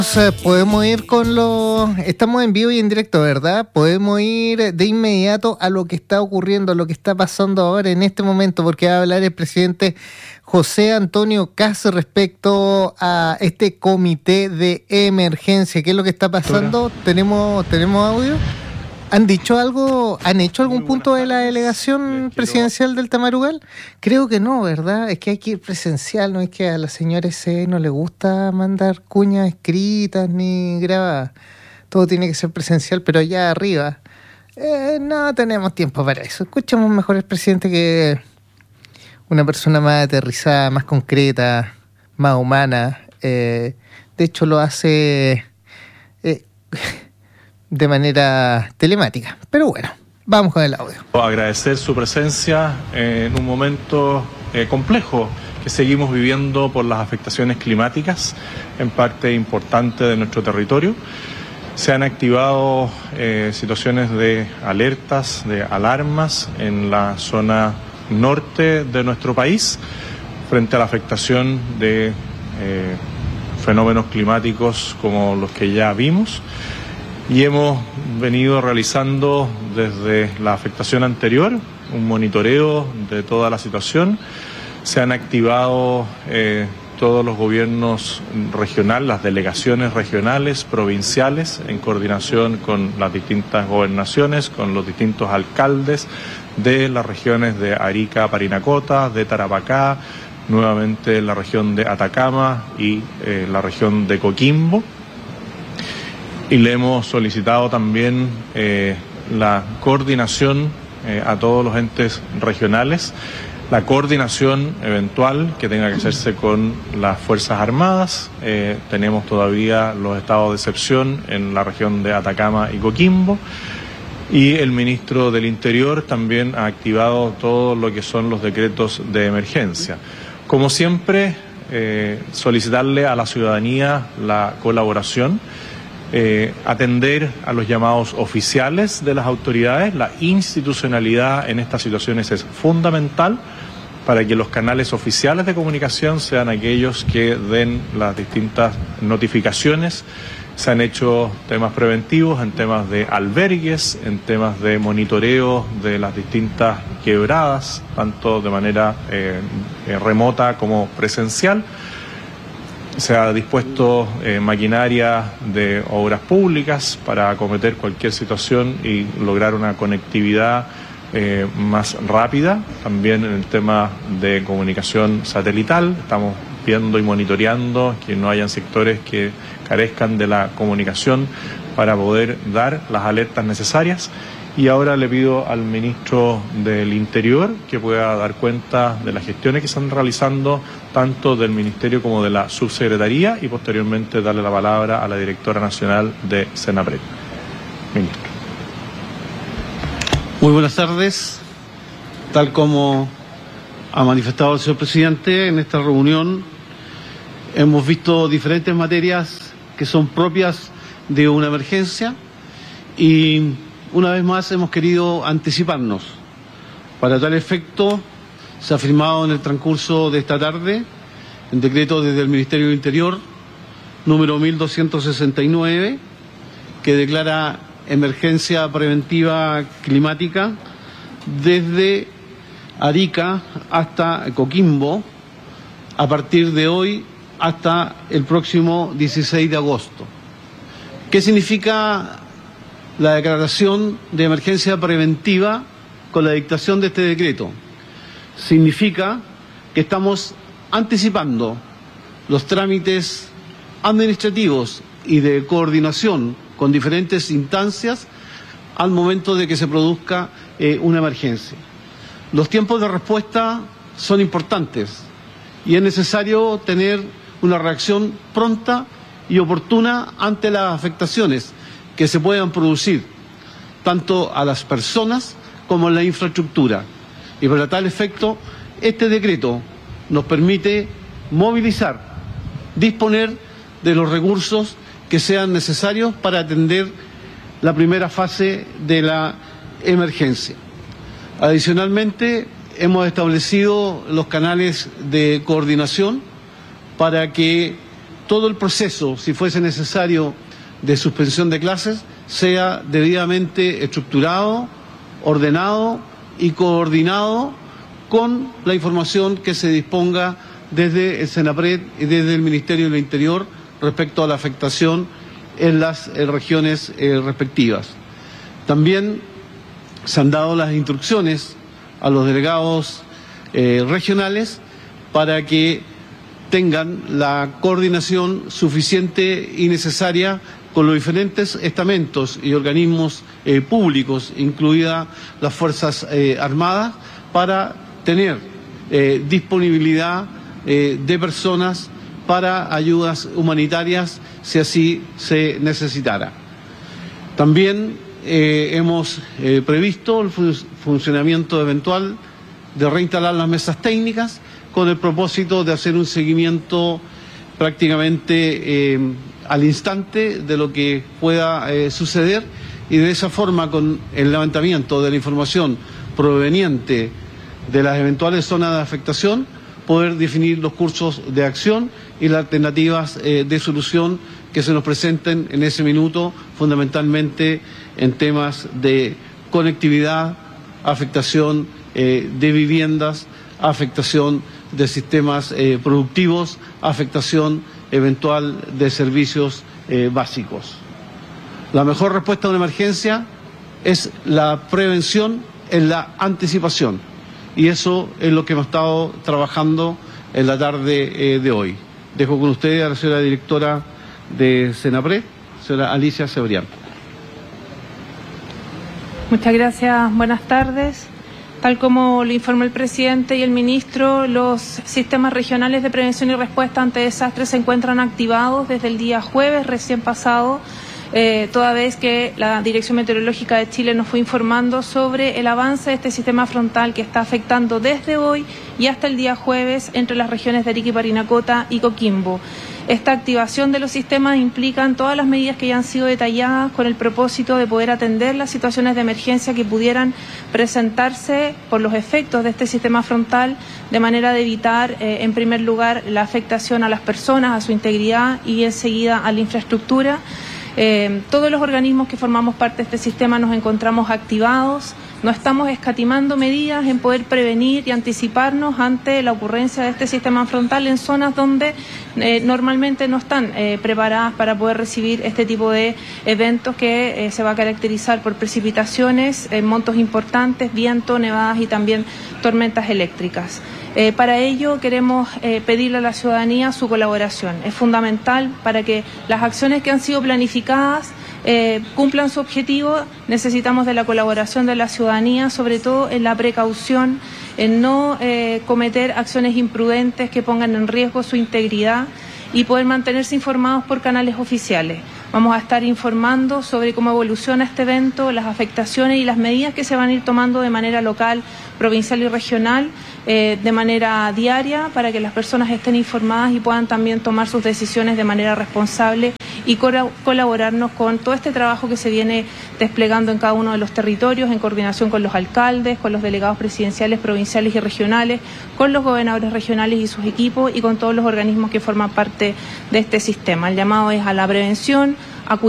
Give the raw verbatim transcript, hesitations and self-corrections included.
Podemos ir con lo... Estamos en vivo y en directo, ¿verdad? Podemos ir de inmediato a lo que está ocurriendo, a lo que está pasando ahora en este momento, porque va a hablar el presidente José Antonio Kast respecto a este comité de emergencia. ¿Qué es lo que está pasando? ¿Tenemos, tenemos audio? ¿Han dicho algo, han hecho algún punto de la delegación presidencial del Tamarugal? Creo que no, ¿verdad? Es que hay que ir presencial, no es que a la señora ese no le gusta mandar cuñas escritas ni grabadas. Todo tiene que ser presencial, pero allá arriba eh, no tenemos tiempo para eso. Escuchamos mejor al presidente, que una persona más aterrizada, más concreta, más humana. Eh, de hecho lo hace... Eh, de manera telemática, pero bueno, vamos con el audio. Agradecer su presencia en un momento eh, complejo que seguimos viviendo por las afectaciones climáticas en parte importante de nuestro territorio. Se han activado eh, situaciones de alertas, de alarmas en la zona norte de nuestro país frente a la afectación de eh, fenómenos climáticos como los que ya vimos. Y hemos venido realizando desde la afectación anterior un monitoreo de toda la situación. Se han activado eh, todos los gobiernos regionales, las delegaciones regionales, provinciales, en coordinación con las distintas gobernaciones, con los distintos alcaldes de las regiones de Arica, Parinacota, de Tarapacá, nuevamente la región de Atacama y eh, la región de Coquimbo. Y le hemos solicitado también eh, la coordinación eh, a todos los entes regionales, la coordinación eventual que tenga que hacerse con las Fuerzas Armadas. Eh, tenemos todavía los estados de excepción en la región de Atacama y Coquimbo. Y el ministro del Interior también ha activado todo lo que son los decretos de emergencia. Como siempre, eh, solicitarle a la ciudadanía la colaboración. Eh, atender a los llamados oficiales de las autoridades. La institucionalidad en estas situaciones es fundamental para que los canales oficiales de comunicación sean aquellos que den las distintas notificaciones. Se han hecho temas preventivos en temas de albergues, en temas de monitoreo de las distintas quebradas, tanto de manera eh, remota como presencial. Se ha dispuesto eh, maquinaria de obras públicas para acometer cualquier situación y lograr una conectividad eh, más rápida. También en el tema de comunicación satelital estamos viendo y monitoreando que no hayan sectores que carezcan de la comunicación para poder dar las alertas necesarias. Y ahora le pido al ministro del Interior que pueda dar cuenta de las gestiones que se están realizando tanto del Ministerio como de la Subsecretaría y posteriormente darle la palabra a la directora nacional de Senapred. Ministro. Muy buenas tardes. Tal como ha manifestado el señor presidente, en esta reunión hemos visto diferentes materias que son propias de una emergencia y una vez más hemos querido anticiparnos. Para tal efecto, se ha firmado en el transcurso de esta tarde el decreto desde el Ministerio del Interior número mil doscientos sesenta y nueve, que declara emergencia preventiva climática desde Arica hasta Coquimbo, a partir de hoy hasta el próximo dieciséis de agosto. ¿Qué significa la declaración de emergencia preventiva con la dictación de este decreto? Significa que estamos anticipando los trámites administrativos y de coordinación con diferentes instancias al momento de que se produzca eh, una emergencia. Los tiempos de respuesta son importantes y es necesario tener una reacción pronta y oportuna ante las afectaciones que se puedan producir, tanto a las personas como a la infraestructura. Y para tal efecto, este decreto nos permite movilizar, disponer de los recursos que sean necesarios para atender la primera fase de la emergencia. Adicionalmente, hemos establecido los canales de coordinación para que todo el proceso, si fuese necesario, de suspensión de clases, sea debidamente estructurado, ordenado y coordinado con la información que se disponga desde el SENAPRED y desde el Ministerio del Interior respecto a la afectación en las eh, regiones eh, respectivas. También se han dado las instrucciones a los delegados eh, regionales para que tengan la coordinación suficiente y necesaria con los diferentes estamentos y organismos eh, públicos, incluidas las Fuerzas eh, Armadas, para tener eh, disponibilidad eh, de personas para ayudas humanitarias si así se necesitara. También eh, hemos eh, previsto el fun- funcionamiento eventual de reinstalar las mesas técnicas con el propósito de hacer un seguimiento prácticamente eh, al instante de lo que pueda eh, suceder y de esa forma, con el levantamiento de la información proveniente de las eventuales zonas de afectación, poder definir los cursos de acción y las alternativas eh, de solución que se nos presenten en ese minuto, fundamentalmente en temas de conectividad, afectación eh, de viviendas, afectación de sistemas eh, productivos, afectación eventual de servicios eh, básicos. La mejor respuesta a una emergencia es la prevención, es la anticipación, y eso es lo que hemos estado trabajando en la tarde eh, de hoy. Dejo con ustedes a la señora directora de SENAPRED, señora Alicia Cebrián. Muchas gracias, buenas tardes. Tal como lo informó el presidente y el ministro, los sistemas regionales de prevención y respuesta ante desastres se encuentran activados desde el día jueves recién pasado, eh, toda vez que la Dirección Meteorológica de Chile nos fue informando sobre el avance de este sistema frontal que está afectando desde hoy y hasta el día jueves entre las regiones de Arica y Parinacota y Coquimbo. Esta activación de los sistemas implican todas las medidas que ya han sido detalladas con el propósito de poder atender las situaciones de emergencia que pudieran presentarse por los efectos de este sistema frontal, de manera de evitar, eh, en primer lugar, la afectación a las personas, a su integridad y enseguida a la infraestructura. Eh, todos los organismos que formamos parte de este sistema nos encontramos activados. No estamos escatimando medidas en poder prevenir y anticiparnos ante la ocurrencia de este sistema frontal en zonas donde eh, normalmente no están eh, preparadas para poder recibir este tipo de eventos que eh, se va a caracterizar por precipitaciones en montos importantes, viento, nevadas y también tormentas eléctricas. Eh, para ello queremos eh, pedirle a la ciudadanía su colaboración. Es fundamental para que las acciones que han sido planificadas eh, cumplan su objetivo. Necesitamos de la colaboración de la ciudadanía, sobre todo en la precaución, en no eh, cometer acciones imprudentes que pongan en riesgo su integridad y poder mantenerse informados por canales oficiales. Vamos a estar informando sobre cómo evoluciona este evento, las afectaciones y las medidas que se van a ir tomando de manera local, provincial y regional, eh, de manera diaria, para que las personas estén informadas y puedan también tomar sus decisiones de manera responsable y colaborarnos con todo este trabajo que se viene desplegando en cada uno de los territorios, en coordinación con los alcaldes, con los delegados presidenciales, provinciales y regionales, con los gobernadores regionales y sus equipos y con todos los organismos que forman parte de este sistema. El llamado es a la prevención,